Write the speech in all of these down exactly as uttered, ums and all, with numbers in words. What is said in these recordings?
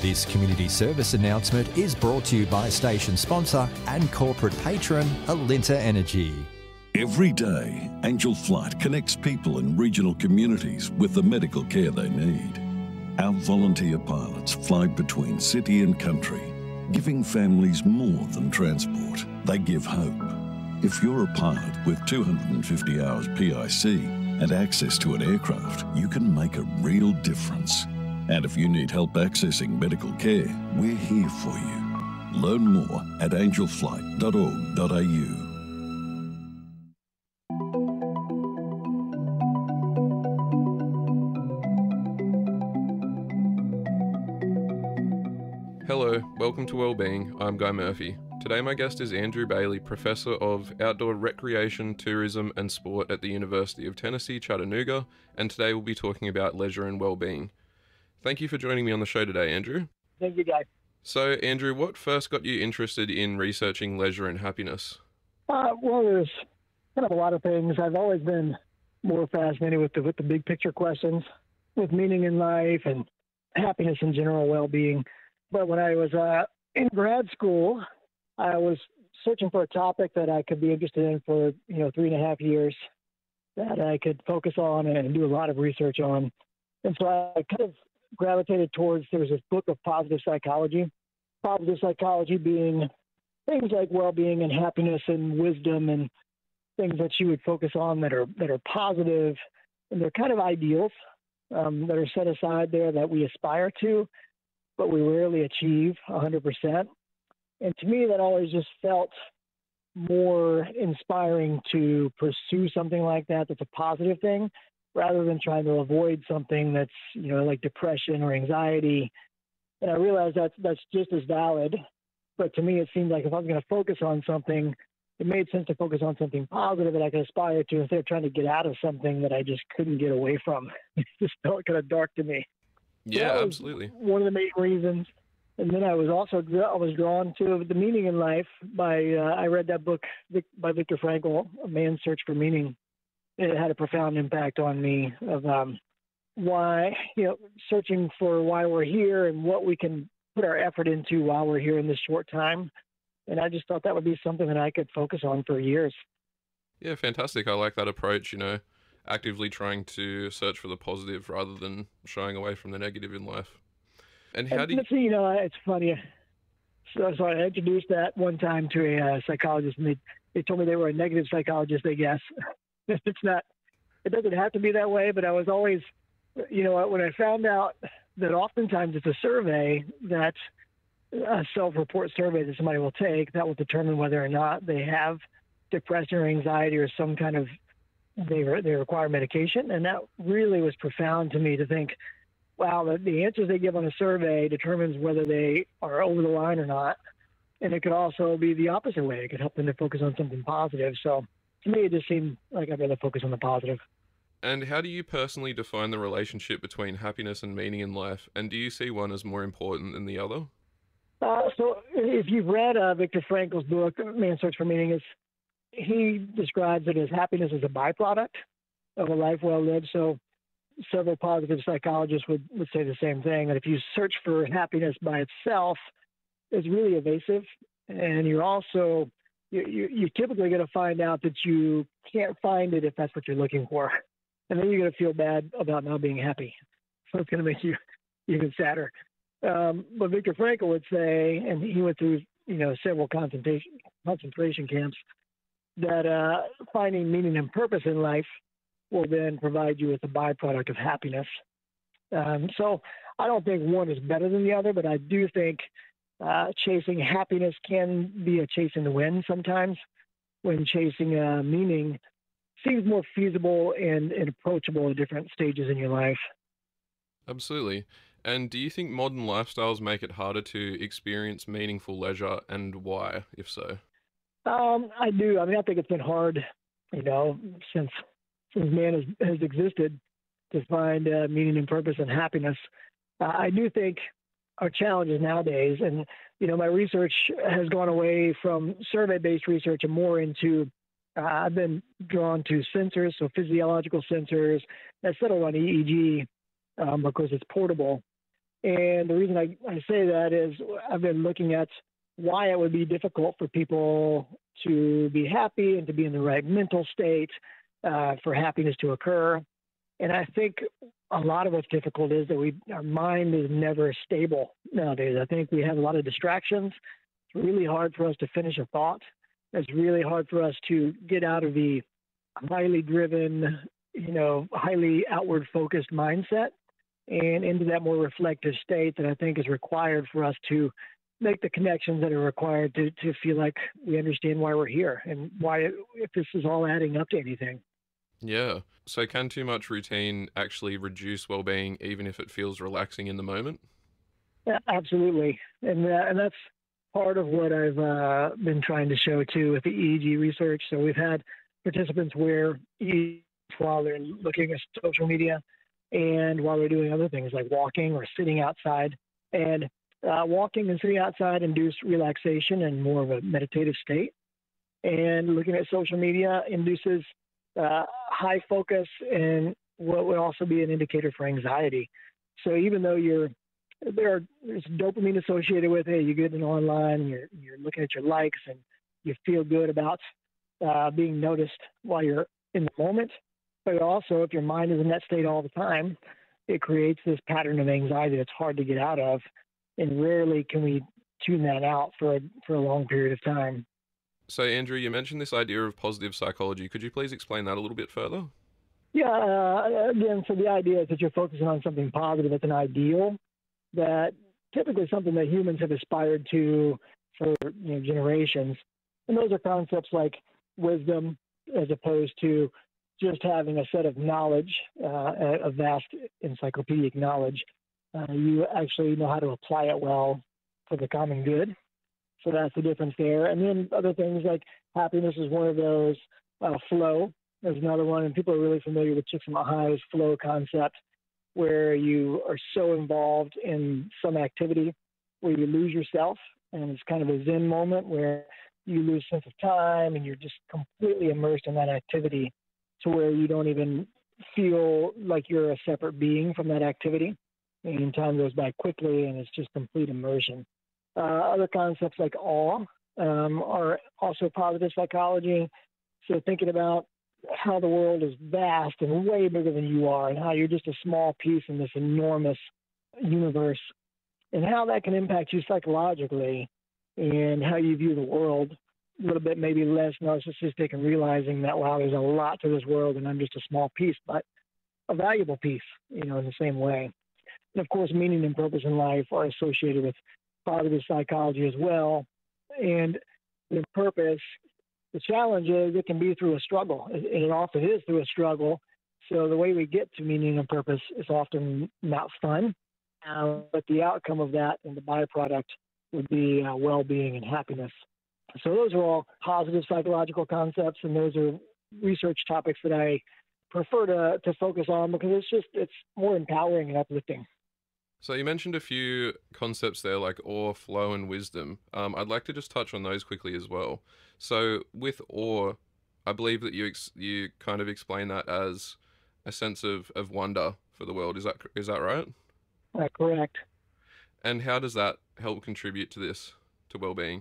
This community service announcement is brought to you by station sponsor and corporate patron Alinta Energy. Every day, Angel Flight connects people in regional communities with the medical care they need. Our volunteer pilots fly between city and country, giving families more than transport. They give hope. If you're a pilot with two hundred fifty hours P I C and access to an aircraft, you can make a real difference. And if you need help accessing medical care, we're here for you. Learn more at angel flight dot org dot a u. Hello, welcome to Wellbeing. I'm Guy Murphy. Today my guest is Andrew Bailey, Professor of Outdoor Recreation, Tourism and Sport at the University of Tennessee, Chattanooga, and today we'll be talking about leisure and well-being. Thank you for joining me on the show today, Andrew. Thank you, Guy. So, Andrew, what first got you interested in researching leisure and happiness? Uh, well, there's kind of a lot of things. I've always been more fascinated with the, with the big picture questions, with meaning in life and happiness and general well-being. But when I was uh, in grad school, I was searching for a topic that I could be interested in for, you know, three and a half years that I could focus on and do a lot of research on. And so I kind of gravitated towards, there was this book of positive psychology, positive psychology being things like well-being and happiness and wisdom and things that you would focus on that are, that are positive, and they're kind of ideals um, that are set aside there that we aspire to, but we rarely achieve one hundred percent. And to me, that always just felt more inspiring to pursue something like that that's a positive thing, rather than trying to avoid something that's, you know, like depression or anxiety. And I realized that's, that's just as valid. But to me, it seemed like if I was going to focus on something, it made sense to focus on something positive that I could aspire to instead of trying to get out of something that I just couldn't get away from. It just felt kind of dark to me. Yeah, so absolutely. One of the main reasons. And then I was also I was drawn to The Meaning in Life by, uh, I read that book by Viktor Frankl, A Man's Search for Meaning. It had a profound impact on me of um, why, you know, searching for why we're here and what we can put our effort into while we're here in this short time. And I just thought that would be something that I could focus on for years. Yeah, fantastic. I like that approach, you know, actively trying to search for the positive rather than shying away from the negative in life. And how and, do you... See, you know, it's funny. So, so I introduced that one time to a uh, psychologist, and they, they told me they were a negative psychologist, I guess. It's not, it doesn't have to be that way, but I was always, you know, when I found out that oftentimes it's a survey, that a self-report survey that somebody will take, that will determine whether or not they have depression or anxiety or some kind of, they, they require medication. And that really was profound to me to think, wow, the, the answers they give on a survey determines whether they are over the line or not. And it could also be the opposite way. It could help them to focus on something positive. So to me, it just seemed like I'd rather focus on the positive. And how do you personally define the relationship between happiness and meaning in life? And do you see one as more important than the other? Uh, so if you've read uh, Viktor Frankl's book, Man's Search for Meaning, is he describes it as happiness as a byproduct of a life well lived. So several positive psychologists would, would say the same thing, that if you search for happiness by itself, it's really evasive. And you're also, you, you, you're typically going to find out that you can't find it if that's what you're looking for. And then you're going to feel bad about not being happy. So it's going to make you even sadder. Um, but Viktor Frankl would say, and he went through, you know, several concentration, concentration camps, that uh, finding meaning and purpose in life will then provide you with a byproduct of happiness. Um, so I don't think one is better than the other, but I do think uh, chasing happiness can be a chase in the wind sometimes, when chasing uh, meaning seems more feasible and, and approachable at different stages in your life. Absolutely. And do you think modern lifestyles make it harder to experience meaningful leisure, and why, if so? Um, I do. I mean, I think it's been hard, you know, since since man has, has existed, to find uh, meaning and purpose and happiness. Uh, I do think our challenges nowadays, and, you know, my research has gone away from survey-based research and more into, uh, I've been drawn to sensors, so physiological sensors that settle on E E G um, because it's portable. And the reason I, I say that is I've been looking at why it would be difficult for people to be happy and to be in the right mental state uh, for happiness to occur. And I think a lot of what's difficult is that we our mind is never stable nowadays. I think we have a lot of distractions. It's really hard for us to finish a thought. It's really hard for us to get out of the highly driven, you know, highly outward focused mindset and into that more reflective state that I think is required for us to make the connections that are required to, to feel like we understand why we're here and why, if this is all adding up to anything. Yeah. So can too much routine actually reduce well-being even if it feels relaxing in the moment? Yeah, absolutely. And, uh, and that's part of what I've uh, been trying to show too with the E E G research. So we've had participants wear E E G while they're looking at social media and while they're doing other things like walking or sitting outside. And uh, walking and sitting outside induce relaxation and more of a meditative state. And looking at social media induces uh, high focus and what would also be an indicator for anxiety. So even though you're there, there's dopamine associated with it, you're getting online, you're you're looking at your likes, and you feel good about uh, being noticed while you're in the moment. But also, if your mind is in that state all the time, it creates this pattern of anxiety that's hard to get out of, and rarely can we tune that out for a, for a long period of time. So, Andrew, you mentioned this idea of positive psychology. Could you please explain that a little bit further? Yeah, uh, again, so the idea is that you're focusing on something positive. It's an ideal that typically something that humans have aspired to for you know, generations. And those are concepts like wisdom, as opposed to just having a set of knowledge, uh, a vast encyclopedic knowledge. Uh, you actually know how to apply it well for the common good. So that's the difference there. And then other things like happiness is one of those. Uh, flow is another one. And people are really familiar with Csikszentmihalyi's flow concept, where you are so involved in some activity where you lose yourself. And it's kind of a Zen moment where you lose sense of time and you're just completely immersed in that activity to where you don't even feel like you're a separate being from that activity. And time goes by quickly and it's just complete immersion. Uh, other concepts like awe um, are also positive psychology. So thinking about how the world is vast and way bigger than you are and how you're just a small piece in this enormous universe and how that can impact you psychologically and how you view the world, a little bit maybe less narcissistic and realizing that, wow, there's a lot to this world and I'm just a small piece, but a valuable piece, you know, in the same way. And of course, meaning and purpose in life are associated with positive psychology as well. And the purpose, the challenge is it can be through a struggle, and it often is through a struggle. So the way we get to meaning and purpose is often not fun, uh, but the outcome of that and the byproduct would be uh, well-being and happiness. So those are all positive psychological concepts, and those are research topics that I prefer to, to focus on because it's just, it's more empowering and uplifting. So you mentioned a few concepts there like awe, flow, and wisdom. Um, I'd like to just touch on those quickly as well. So with awe, I believe that you ex- you kind of explain that as a sense of, of wonder for the world. Is that is that right? Uh, correct. And how does that help contribute to this, to well-being?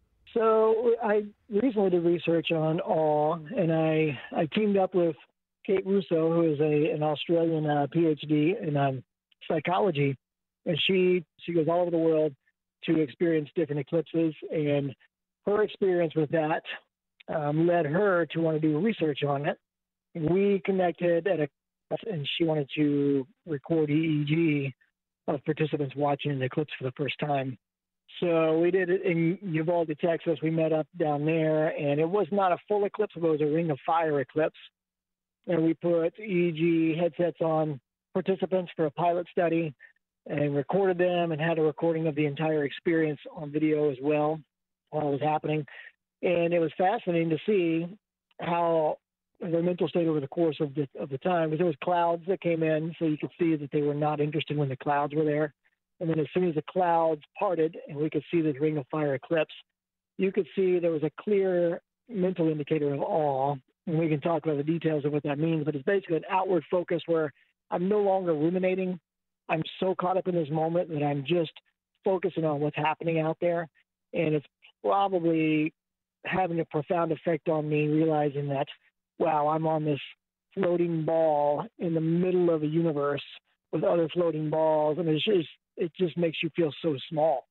So I recently did research on awe, and I, I teamed up with Kate Russo, who is a an Australian uh, PhD in um, psychology, and she she goes all over the world to experience different eclipses, and her experience with that um, led her to want to do research on it. We connected at a and she wanted to record E E G of participants watching an eclipse for the first time. So we did it in Uvalde, Texas. We met up down there, and it was not a full eclipse, it was a ring of fire eclipse. And we put E E G headsets on participants for a pilot study and recorded them and had a recording of the entire experience on video as well while it was happening. And it was fascinating to see how their mental state over the course of the of the time, because there was clouds that came in, so you could see that they were not interested when the clouds were there. And then as soon as the clouds parted and we could see the ring of fire eclipse, you could see there was a clear mental indicator of awe. And we can talk about the details of what that means, but it's basically an outward focus where I'm no longer ruminating. I'm so caught up in this moment that I'm just focusing on what's happening out there. And it's probably having a profound effect on me, realizing that, wow, I'm on this floating ball in the middle of a universe with other floating balls. And it's just, it just makes you feel so small.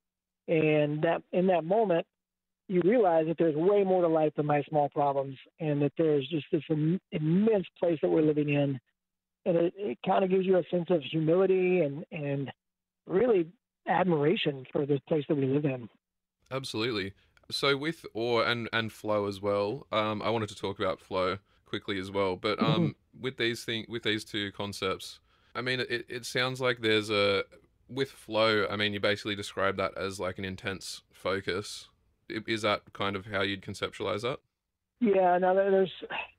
And that in that moment, you realize that there's way more to life than my small problems, and that there's just this im- immense place that we're living in. And it, it kind of gives you a sense of humility and, and really admiration for this place that we live in. Absolutely. So with awe and, and flow as well, um, I wanted to talk about flow quickly as well. But um, mm-hmm. with these thing, with these two concepts, I mean, it, it sounds like there's a, with flow, I mean, you basically describe that as like an intense focus. Is that kind of how you'd conceptualize that? Yeah, now there's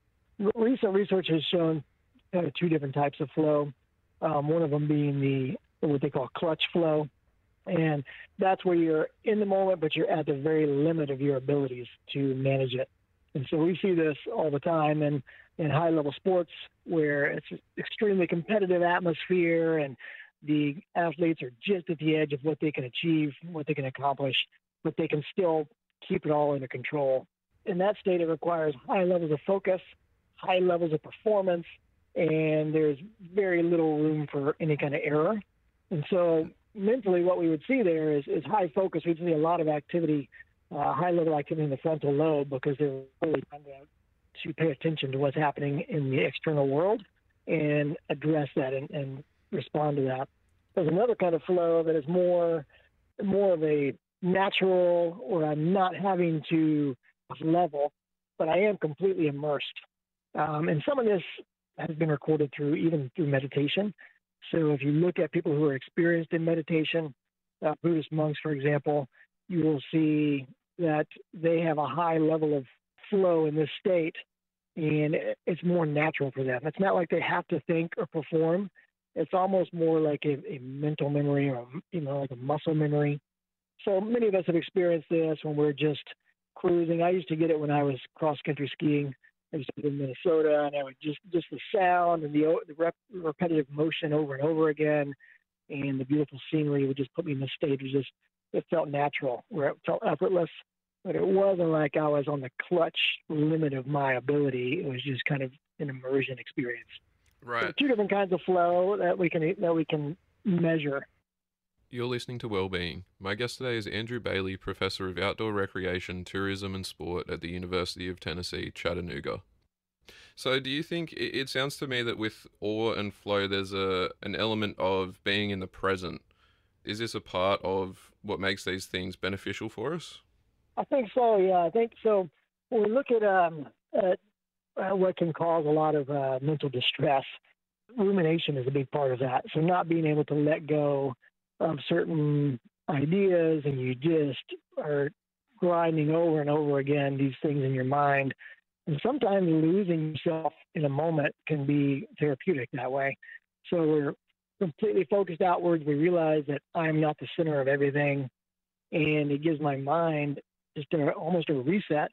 recent research has shown kind of two different types of flow. Um, one of them being the what they call clutch flow, and that's where you're in the moment, but you're at the very limit of your abilities to manage it. And so we see this all the time in, in high-level sports where it's an extremely competitive atmosphere, and the athletes are just at the edge of what they can achieve, what they can accomplish, but they can still keep it all under control. In that state, it requires high levels of focus, high levels of performance, and there's very little room for any kind of error. And so mentally what we would see there is, is high focus. We'd see a lot of activity, uh, high-level activity in the frontal lobe, because they're really trying to, to pay attention to what's happening in the external world and address that and, and respond to that. There's another kind of flow that is more more of a natural, or I'm not having to level, but I am completely immersed. Um, and some of this has been recorded through even through meditation. So if you look at people who are experienced in meditation, uh, Buddhist monks, for example, you will see that they have a high level of flow in this state, and it's more natural for them. It's not like they have to think or perform. It's almost more like a, a mental memory, or, you know, like a muscle memory. So many of us have experienced this when we're just cruising. I used to get it when I was cross-country skiing. I used to be in Minnesota, and I would just, just the sound and the, the rep, repetitive motion over and over again, and the beautiful scenery would just put me in the state. It was just, it felt natural, where it felt effortless, but it wasn't like I was on the clutch limit of my ability. It was just kind of an immersion experience. Right. So two different kinds of flow that we can that we can measure. You're listening to Wellbeing. My guest today is Andrew Bailey, Professor of Outdoor Recreation, Tourism and Sport at the University of Tennessee, Chattanooga. So do you think, it, it sounds to me that with awe and flow, there's a an element of being in the present. Is this a part of what makes these things beneficial for us? I think so, yeah. I think so. When we look at, um, at uh, what can cause a lot of uh, mental distress, rumination is a big part of that. So not being able to let go of certain ideas, and you just are grinding over and over again these things in your mind. And sometimes losing yourself in a moment can be therapeutic that way. So we're completely focused outwards. We realize that I'm not the center of everything, and it gives my mind just a, almost a reset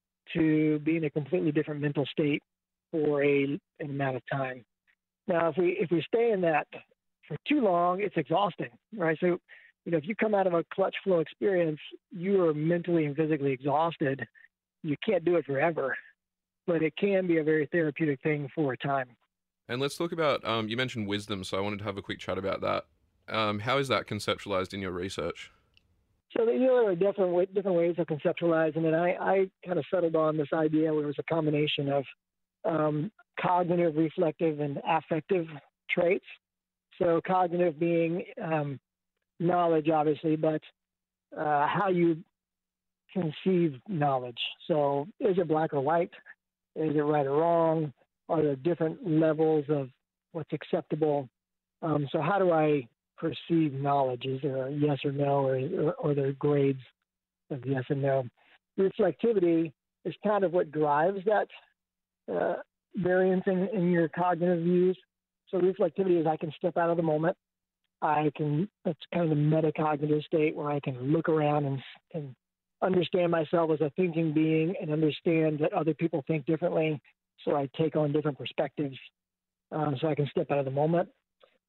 to be in a completely different mental state for a, an amount of time. Now, if we if we stay in that for too long, it's exhausting, right? So, you know, if you come out of a clutch flow experience, you are mentally and physically exhausted. You can't do it forever, but it can be a very therapeutic thing for a time. And let's talk about, um, you mentioned wisdom, so I wanted to have a quick chat about that. Um, how is that conceptualized in your research? So, you know, there are different, different ways of conceptualizing it. I, I kind of settled on this idea where it was a combination of um, cognitive, reflective, and affective traits. So cognitive being um, knowledge, obviously, but uh, how you conceive knowledge. So is it black or white? Is it right or wrong? Are there different levels of what's acceptable? Um, so how do I perceive knowledge? Is there a yes or no, or, or, or are there grades of yes and no? Reflectivity is kind of what drives that uh, variance in, in your cognitive views. So reflectivity is I can step out of the moment. I can, it's kind of the metacognitive state where I can look around and, and understand myself as a thinking being and understand that other people think differently. So I take on different perspectives um, so I can step out of the moment.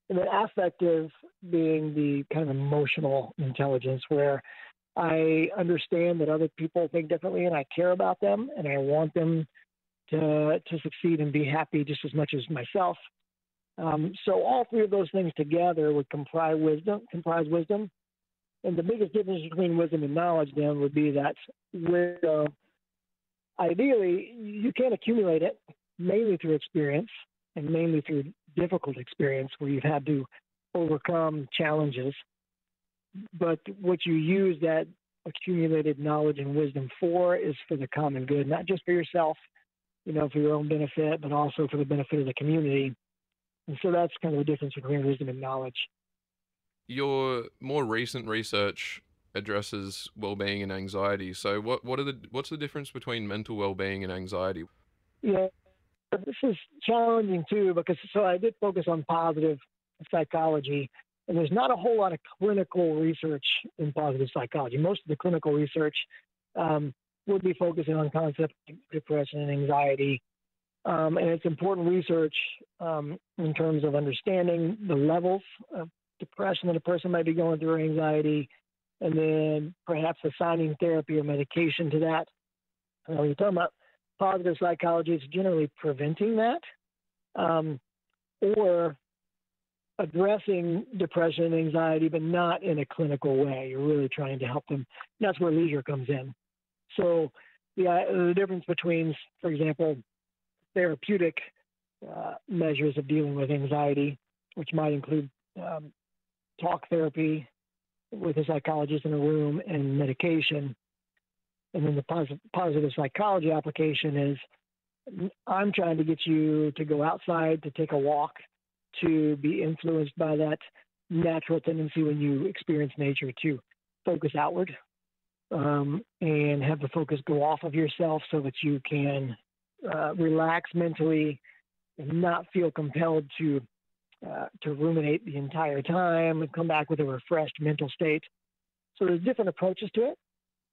And then affective being the kind of emotional intelligence where I understand that other people think differently and I care about them and I want them to, to succeed and be happy just as much as myself. Um, so all three of those things together would comprise wisdom, comprise wisdom. And the biggest difference between wisdom and knowledge then would be that wisdom, ideally, you can accumulate it mainly through experience and mainly through difficult experience where you've had to overcome challenges. But what you use that accumulated knowledge and wisdom for is for the common good, not just for yourself, you know, for your own benefit, but also for the benefit of the community. And so that's kind of the difference between wisdom and knowledge. Your more recent research addresses well-being and anxiety. So what, what are the what's the difference between mental well-being and anxiety? Yeah, this is challenging too, because so I did focus on positive psychology, and there's not a whole lot of clinical research in positive psychology. Most of the clinical research um, would be focusing on concepts like depression and anxiety. Um, and it's important research um, in terms of understanding the levels of depression that a person might be going through, or anxiety, and then perhaps assigning therapy or medication to that. Uh, when you're talking about positive psychology, it's generally preventing that um, or addressing depression and anxiety, but not in a clinical way. You're really trying to help them. That's where leisure comes in. So yeah, the difference between, for example, therapeutic uh, measures of dealing with anxiety, which might include um, talk therapy with a psychologist in a room and medication. And then the positive, positive psychology application is I'm trying to get you to go outside, to take a walk, to be influenced by that natural tendency when you experience nature to focus outward um, and have the focus go off of yourself so that you can uh, relax mentally and not feel compelled to uh, to ruminate the entire time and come back with a refreshed mental state. So there's different approaches to it.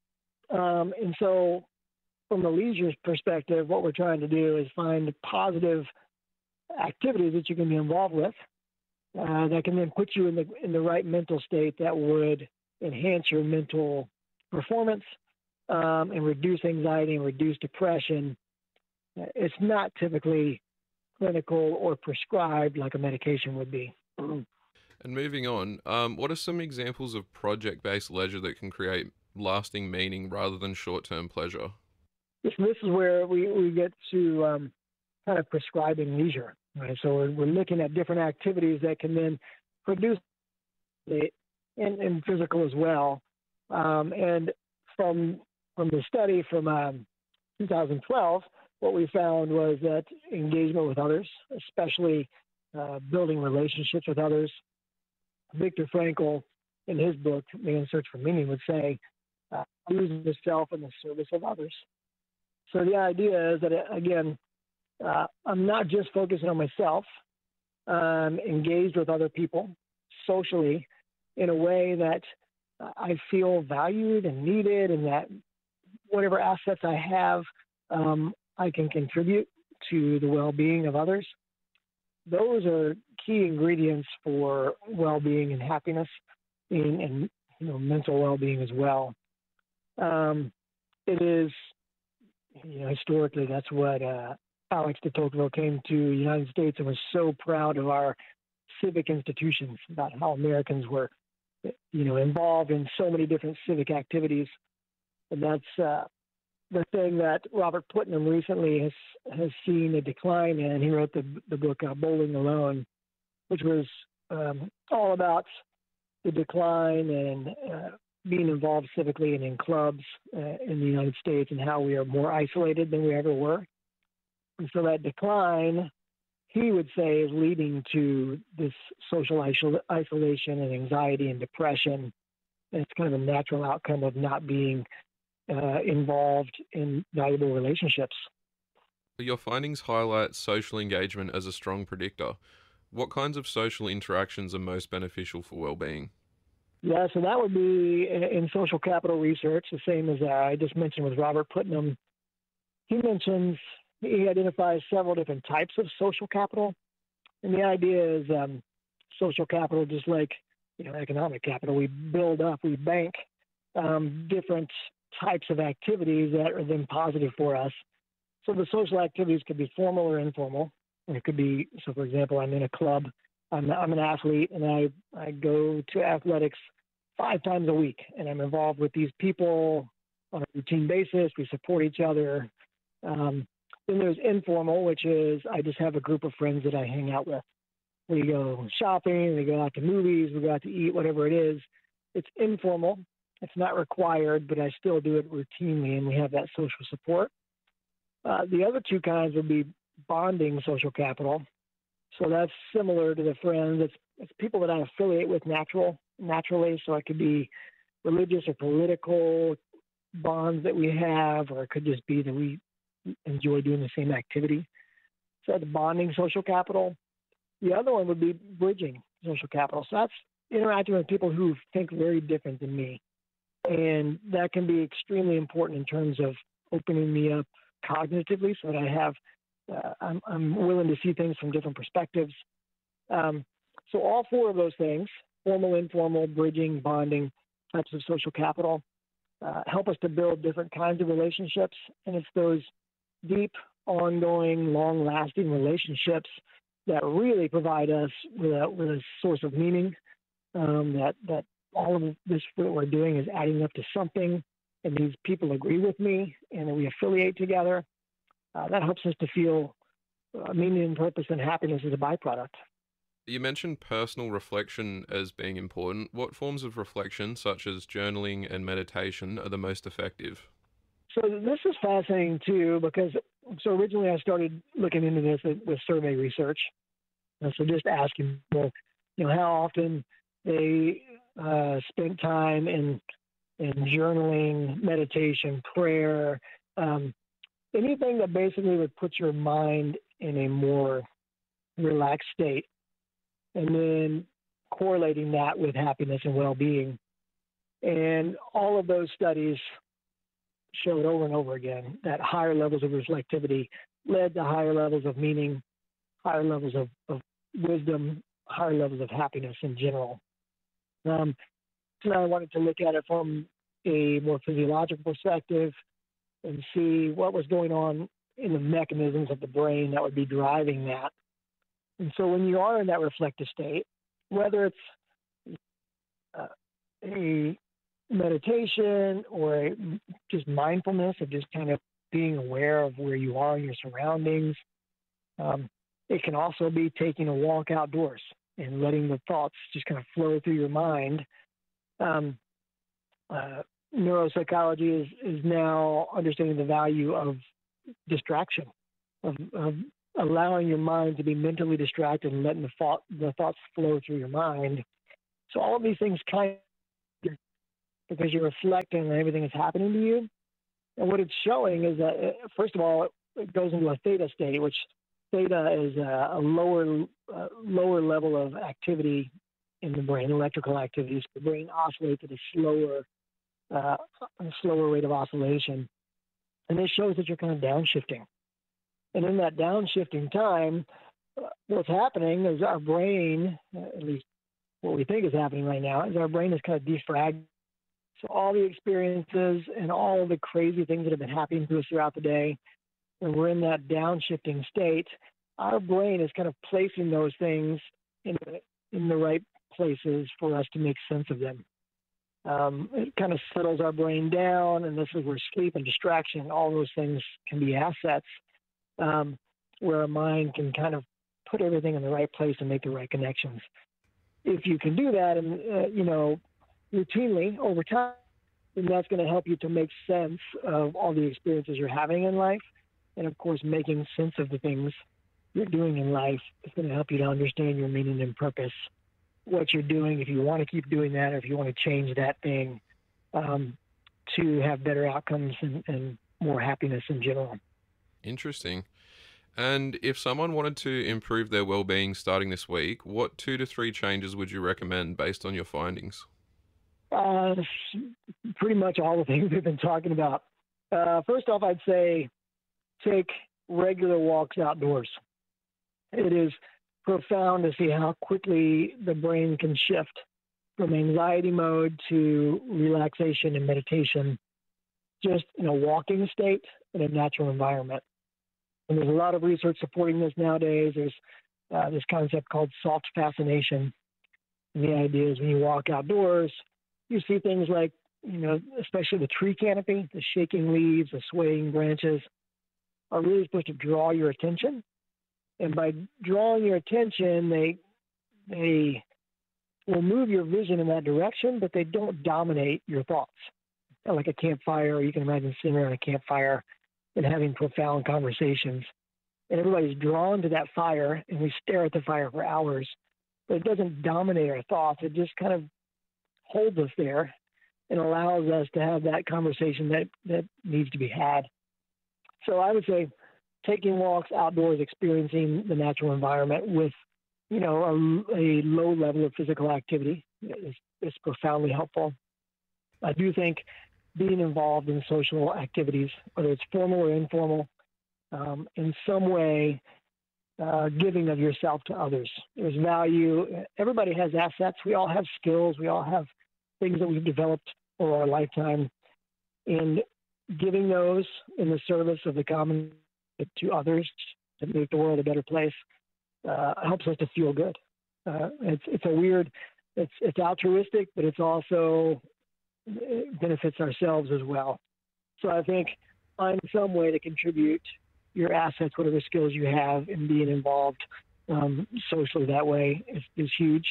Um, and so from the leisure perspective, what we're trying to do is find positive activities that you can be involved with uh, that can then put you in the in the right mental state that would enhance your mental performance um, and reduce anxiety and reduce depression. It's not typically clinical or prescribed like a medication would be. And moving on, um, what are some examples of project-based leisure that can create lasting meaning rather than short-term pleasure? This, this is where we, we get to um, kind of prescribing leisure. Right? So we're, we're looking at different activities that can then produce it and, and physical as well. Um, and from from the study from um, two thousand twelve, what we found was that engagement with others, especially uh, building relationships with others. Viktor Frankl, in his book, Man's Search for Meaning, would say, uh, losing the self in the service of others. So the idea is that, again, uh, I'm not just focusing on myself. I'm engaged with other people socially in a way that I feel valued and needed, and that whatever assets I have, um, I can contribute to the well-being of others. Those are key ingredients for well-being and happiness, and, and you know, mental well-being as well. Um, it is, you know, historically, that's what uh, Alex de Tocqueville came to the United States and was so proud of our civic institutions, about how Americans were, you know, involved in so many different civic activities. And that's uh, the thing that Robert Putnam recently has has seen a decline in. He wrote the the book uh, Bowling Alone, which was um, all about the decline and uh, being involved civically and in clubs uh, in the United States, and how we are more isolated than we ever were. And so that decline, he would say, is leading to this social isol- isolation and anxiety and depression. And it's kind of a natural outcome of not being uh, involved in valuable relationships. Your findings highlight social engagement as a strong predictor. What kinds of social interactions are most beneficial for well-being? Yeah, so that would be in social capital research, the same as I just mentioned with Robert Putnam. He mentions, he identifies several different types of social capital. And the idea is um, social capital just like, you know, economic capital. We build up, we bank um, different types of activities that are then positive for us. So the social activities could be formal or informal. And it could be, so for example, I'm in a club, I'm, I'm an athlete, and I, I go to athletics five times a week, and I'm involved with these people on a routine basis. We support each other. Um, then there's informal, which is I just have a group of friends that I hang out with. We go shopping, we go out to movies, we go out to eat, whatever it is. It's informal. It's not required, but I still do it routinely, and we have that social support. Uh, the other two kinds would be bonding social capital. So that's similar to the friends. It's, it's people that I affiliate with natural, naturally. So it could be religious or political bonds that we have, or it could just be that we enjoy doing the same activity. So that's bonding social capital. The other one would be bridging social capital. So that's interacting with people who think very different than me. And that can be extremely important in terms of opening me up cognitively so that I have, uh, I'm, I'm willing to see things from different perspectives. Um, so all four of those things, formal, informal, bridging, bonding, types of social capital, uh, help us to build different kinds of relationships. And it's those deep, ongoing, long-lasting relationships that really provide us with a, with a source of meaning, um, that, that all of this what we're doing is adding up to something, and these people agree with me, and we affiliate together. Uh, that helps us to feel uh, meaning and purpose and happiness as a byproduct. You mentioned personal reflection as being important. What forms of reflection, such as journaling and meditation, are the most effective? So this is fascinating too, because so originally I started looking into this with survey research. And so just asking people, you know, how often they uh, spent time in in journaling, meditation, prayer, um, anything that basically would put your mind in a more relaxed state, and then correlating that with happiness and well-being. And all of those studies showed over and over again that higher levels of reflectivity led to higher levels of meaning, higher levels of, of wisdom, higher levels of happiness in general. Um, so I wanted to look at it from a more physiological perspective and see what was going on in the mechanisms of the brain that would be driving that. And so when you are in that reflective state, whether it's uh, a meditation or a, just mindfulness of just kind of being aware of where you are in your surroundings, um, it can also be taking a walk outdoors and letting the thoughts just kind of flow through your mind. Um, uh, neuropsychology is, is now understanding the value of distraction, of, of allowing your mind to be mentally distracted and letting the, thought, the thoughts flow through your mind. So all of these things kind of, because you're reflecting on everything that's happening to you. And what it's showing is that, first of all, it goes into a theta state, which theta is a, a lower uh, lower level of activity in the brain, electrical activities. The brain oscillates at a slower, uh, a slower rate of oscillation. And this shows that you're kind of downshifting. And in that downshifting time, uh, what's happening is our brain, uh, at least what we think is happening right now, is our brain is kind of defragmented. So all the experiences and all the crazy things that have been happening to us throughout the day, when we're in that downshifting state, our brain is kind of placing those things in the, in the right places for us to make sense of them. Um, it kind of settles our brain down, and this is where sleep and distraction, all those things can be assets, um, where our mind can kind of put everything in the right place and make the right connections. If you can do that, and uh, you know, routinely over time, then that's going to help you to make sense of all the experiences you're having in life. And of course, making sense of the things you're doing in life is going to help you to understand your meaning and purpose, what you're doing, if you want to keep doing that, or if you want to change that thing um, to have better outcomes and, and more happiness in general. Interesting. And if someone wanted to improve their well-being starting this week, what two to three changes would you recommend based on your findings? Uh, pretty much all the things we've been talking about. Uh, first off, I'd say take regular walks outdoors. It is profound to see how quickly the brain can shift from anxiety mode to relaxation and meditation, just in a walking state in a natural environment. And there's a lot of research supporting this nowadays. There's uh, this concept called soft fascination. And the idea is when you walk outdoors, you see things like, you know, especially the tree canopy, the shaking leaves, the swaying branches are really supposed to draw your attention. And by drawing your attention, they they will move your vision in that direction, but they don't dominate your thoughts. Like a campfire, you can imagine sitting around a campfire and having profound conversations. And everybody's drawn to that fire, and we stare at the fire for hours. But it doesn't dominate our thoughts. It just kind of holds us there and allows us to have that conversation that, that needs to be had. So I would say taking walks outdoors, experiencing the natural environment with, you know, a, a low level of physical activity is, is profoundly helpful. I do think being involved in social activities, whether it's formal or informal, um, in some way, uh, giving of yourself to others. There's value. Everybody has assets. We all have skills. We all have things that we've developed over our lifetime. And giving those in the service of the common to others to make the world a better place uh, helps us to feel good. Uh, it's it's a weird, it's it's altruistic, but it's also it benefits ourselves as well. So I think find some way to contribute your assets, whatever skills you have, and being involved um, socially that way is, is huge.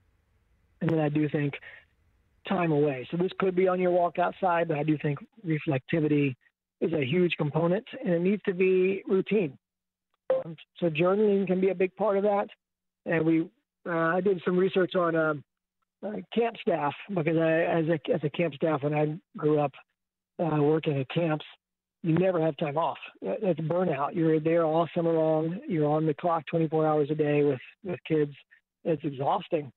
And then I do think time away. So this could be on your walk outside, but I do think reflectivity is a huge component, and it needs to be routine. Um, so journaling can be a big part of that. And we, uh, I did some research on um, uh, camp staff, because I, as a as a camp staff, when I grew up uh, working at camps, you never have time off. It's burnout. You're there all summer long. You're on the clock twenty-four hours a day with, with kids. It's exhausting.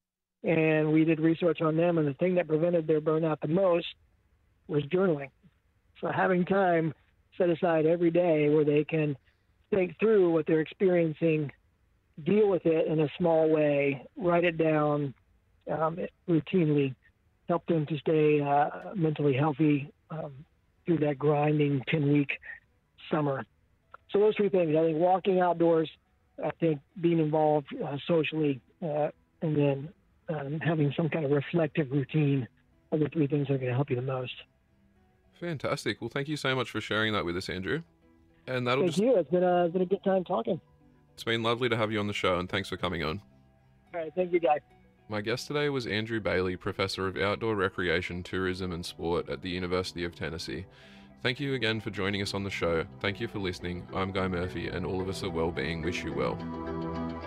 And we did research on them, and the thing that prevented their burnout the most was journaling. So having time set aside every day where they can think through what they're experiencing, deal with it in a small way, write it down um, routinely, help them to stay uh, mentally healthy um, through that grinding ten-week summer. So those three things, I think walking outdoors, I think being involved uh, socially, uh, and then um, having some kind of reflective routine are the three things that are going to help you the most. Fantastic. Well, thank you so much for sharing that with us, Andrew. And that'll Thank just... you. It's been a, it's been a good time talking. It's been lovely to have you on the show, and thanks for coming on. All right. Thank you, guys. My guest today was Andrew Bailey, Professor of Outdoor Recreation, Tourism and Sport at the University of Tennessee. Thank you again for joining us on the show. Thank you for listening. I'm Guy Murphy, and all of us at Wellbeing wish you well.